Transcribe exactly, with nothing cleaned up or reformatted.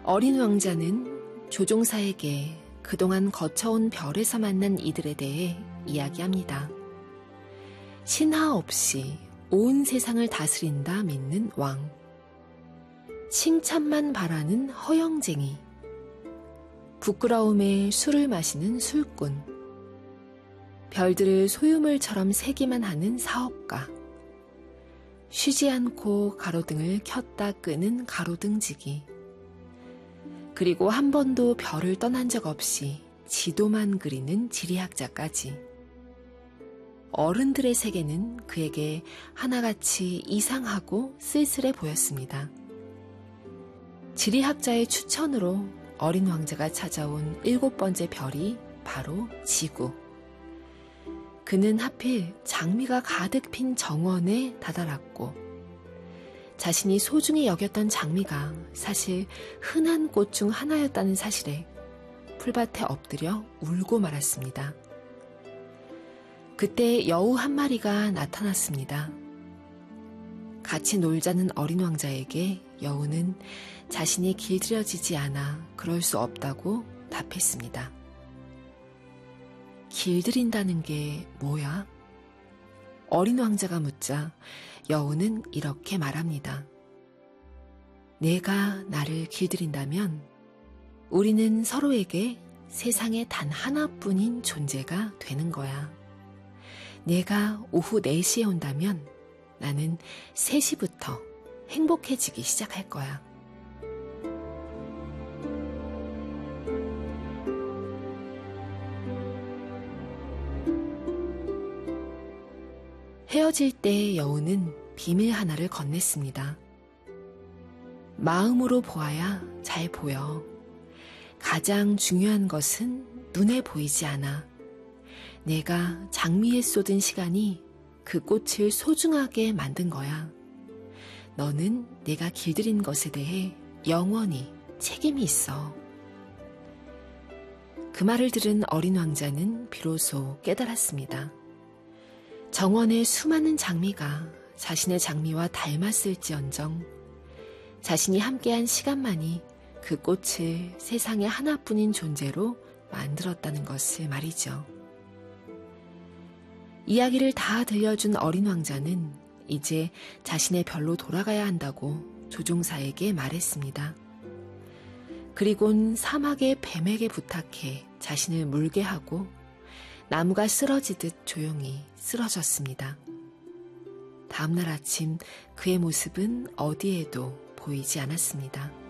어린 왕자는 조종사에게 그동안 거쳐온 별에서 만난 이들에 대해 이야기합니다. 신하 없이 온 세상을 다스린다 믿는 왕. 칭찬만 바라는 허영쟁이. 부끄러움에 술을 마시는 술꾼. 별들을 소유물처럼 세기만 하는 사업가. 쉬지 않고 가로등을 켰다 끄는 가로등지기. 그리고 한 번도 별을 떠난 적 없이 지도만 그리는 지리학자까지. 어른들의 세계는 그에게 하나같이 이상하고 쓸쓸해 보였습니다. 지리학자의 추천으로 어린 왕자가 찾아온 일곱 번째 별이 바로 지구. 그는 하필 장미가 가득 핀 정원에 다다랐고 자신이 소중히 여겼던 장미가 사실 흔한 꽃 중 하나였다는 사실에 풀밭에 엎드려 울고 말았습니다. 그때 여우 한 마리가 나타났습니다. 같이 놀자는 어린 왕자에게 여우는 자신이 길들여지지 않아 그럴 수 없다고 답했습니다. 길들인다는 게 뭐야? 어린 왕자가 묻자 여우는 이렇게 말합니다. 내가 나를 길들인다면 우리는 서로에게 세상에 단 하나뿐인 존재가 되는 거야. 내가 오후 네 시에 온다면 나는 세 시부터 행복해지기 시작할 거야. 헤어질 때 여우는 비밀 하나를 건넸습니다. 마음으로 보아야 잘 보여. 가장 중요한 것은 눈에 보이지 않아. 내가 장미에 쏟은 시간이 그 꽃을 소중하게 만든 거야. 너는 내가 길들인 것에 대해 영원히 책임이 있어. 그 말을 들은 어린 왕자는 비로소 깨달았습니다. 정원의 수많은 장미가 자신의 장미와 닮았을지언정 자신이 함께한 시간만이 그 꽃을 세상에 하나뿐인 존재로 만들었다는 것을 말이죠. 이야기를 다 들려준 어린 왕자는 이제 자신의 별로 돌아가야 한다고 조종사에게 말했습니다. 그리곤 사막의 뱀에게 부탁해 자신을 물게 하고 나무가 쓰러지듯 조용히 쓰러졌습니다. 다음날 아침 그의 모습은 어디에도 보이지 않았습니다.